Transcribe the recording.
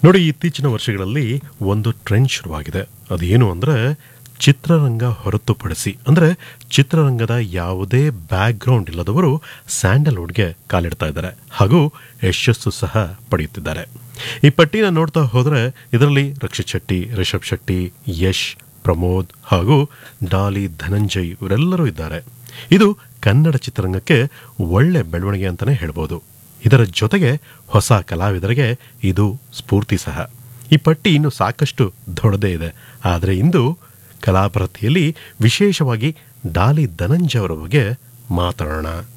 ನೋಡಿ, ಇತ್ತೀಚಿನ ವರ್ಷಗಳಲ್ಲಿ ಒಂದು ಟ್ರೆಂಡ್ ಶುರುವಾಗಿದೆ. ಅದೇನು ಅಂದ್ರೆ ಚಿತ್ರರಂಗ ಹೊರತುಪಡಿಸಿ, ಅಂದ್ರೆ ಚಿತ್ರರಂಗದ ಯಾವುದೇ ಬ್ಯಾಕ್ಗ್ರೌಂಡ್ ಇಲ್ಲದವರು ಸ್ಯಾಂಡಲ್ವುಡ್ಗೆ ಕಾಲಿಡ್ತಾ ಇದ್ದಾರೆ ಹಾಗೂ ಯಶಸ್ಸು ಸಹ ಪಡೆಯುತ್ತಿದ್ದಾರೆ. ಈ ಪಟ್ಟಿನ ನೋಡ್ತಾ ಹೋದ್ರೆ ಇದರಲ್ಲಿ ರಕ್ಷಿತ್ ಶೆಟ್ಟಿ, ರಿಷಬ್ ಶೆಟ್ಟಿ, ಯಶ್, ಪ್ರಮೋದ್ ಹಾಗೂ ಡಾಲಿ ಧನಂಜಯ್ ಇವರೆಲ್ಲರೂ ಇದ್ದಾರೆ. ಇದು ಕನ್ನಡ ಚಿತ್ರರಂಗಕ್ಕೆ ಒಳ್ಳೆ ಬೆಳವಣಿಗೆ ಅಂತಾನೆ ಹೇಳ್ಬೋದು. ಇದರ ಜೊತೆಗೆ ಹೊಸ ಕಲಾವಿದರಿಗೆ ಇದು ಸ್ಫೂರ್ತಿ ಸಹ. ಈ ಪಟ್ಟಿ ಇನ್ನು ಸಾಕಷ್ಟು ದೊಡ್ಡದೇ ಇದೆ, ಆದರೆ ಇಂದು ಕಲಾಭರತಿಯಲ್ಲಿ ವಿಶೇಷವಾಗಿ ಡಾಲಿ ಧನಂಜಯ್ ಅವರ ಬಗ್ಗೆ ಮಾತಾಡೋಣ.